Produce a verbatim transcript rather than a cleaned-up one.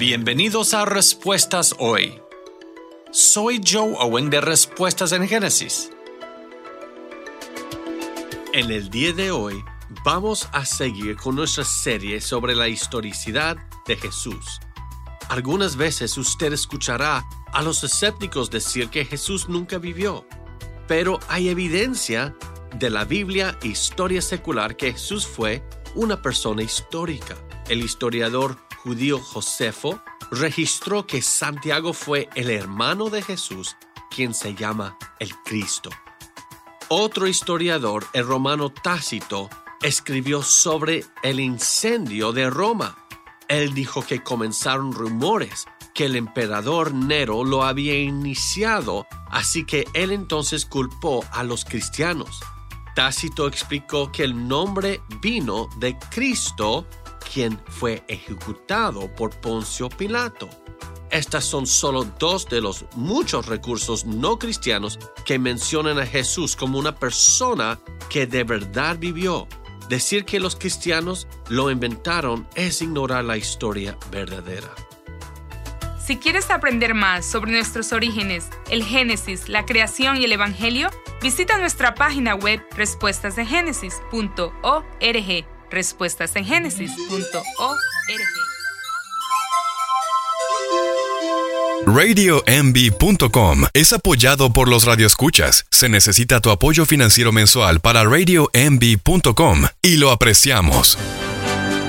Bienvenidos a Respuestas Hoy. Soy Joe Owen de Respuestas en Génesis. En el día de hoy vamos a seguir con nuestra serie sobre la historicidad de Jesús. Algunas veces usted escuchará a los escépticos decir que Jesús nunca vivió, pero hay evidencia de la Biblia e historia secular que Jesús fue una persona histórica. El historiador judío Josefo registró que Santiago fue el hermano de Jesús, quien se llama el Cristo. Otro historiador, el romano Tácito, escribió sobre el incendio de Roma. Él dijo que comenzaron rumores que el emperador Nero lo había iniciado, así que él entonces culpó a los cristianos. Tácito explicó que el nombre vino de Cristo, quien fue ejecutado por Poncio Pilato. Estas son solo dos de los muchos recursos no cristianos que mencionan a Jesús como una persona que de verdad vivió. Decir que los cristianos lo inventaron es ignorar la historia verdadera. Si quieres aprender más sobre nuestros orígenes, el Génesis, la creación y el Evangelio, visita nuestra página web respuestas en génesis punto org. respuestas en génesis punto org. radio m b punto com es apoyado por los radioescuchas. Se necesita tu apoyo financiero mensual para radio m b punto com y lo apreciamos.